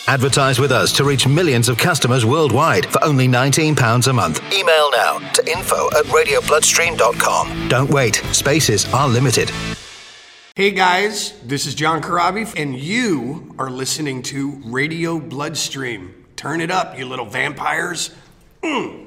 Advertise with us to reach millions of customers worldwide for only £19 a month. Email now to info@radiobloodstream.com. Don't wait. Spaces are limited. Hey guys, this is John Corabi, and you are listening to Radio Bloodstream. Turn it up, you little vampires.